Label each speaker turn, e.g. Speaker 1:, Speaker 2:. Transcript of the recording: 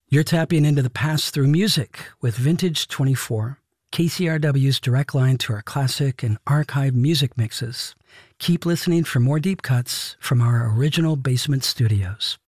Speaker 1: You're tapping into the past through music with Vintage 24, KCRW's direct line to our classic and archive music mixes. Keep listening for more deep cuts from our original basement studios.